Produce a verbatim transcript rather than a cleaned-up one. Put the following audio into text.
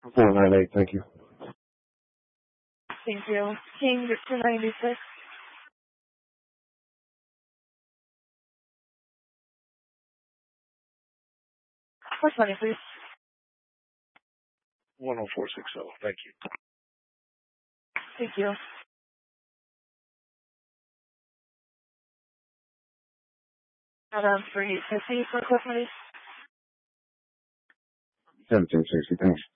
four nine eight, thank you. Thank you. King two ninety-six. four twenty, please. one oh four six oh, thank you. Thank you. Madam for eight fifty for Cliff Money. seventeen sixty, thanks.